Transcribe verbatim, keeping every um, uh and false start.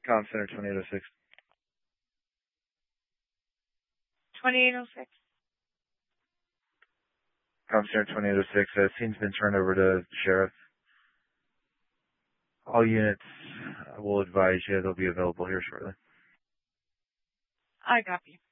Com Center twenty-eight oh six. twenty-eight oh six. Com Center twenty-eight oh six. Uh, scene's been turned over to the sheriff. All units uh, will advise you they'll be available here shortly. I copy.